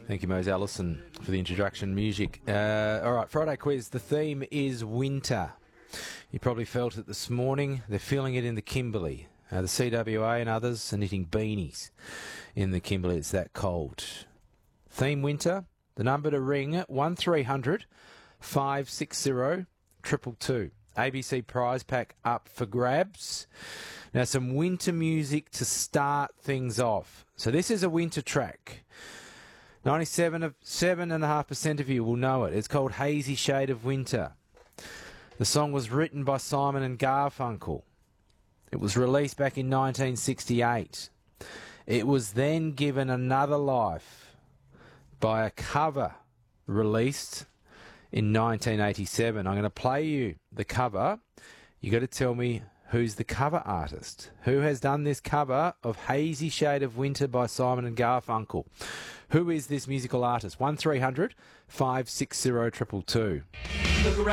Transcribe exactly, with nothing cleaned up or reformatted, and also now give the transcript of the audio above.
Thank you, Mose Allison, for the introduction music. Uh, all right, Friday quiz. The theme is winter. You probably felt it this morning. They're feeling it in the Kimberley. Uh, the C W A and others are knitting beanies in the Kimberley. It's that cold. Theme winter. The number to ring, one three hundred five six zero two two two. A B C prize pack up for grabs. Now, some winter music to start things off. So this is a winter track. ninety-seven of seven and a half percent of you will know it. It's called Hazy Shade of Winter. The song was written by Simon and Garfunkel. It was released back in nineteen sixty-eight. It was then given another life by a cover released in nineteen eighty-seven. I'm going to play you the cover. You got to tell me who's the cover artist. Who has done this cover of Hazy Shade of Winter by Simon and Garfunkel? Who is this musical artist? one three hundred five six zero two two two.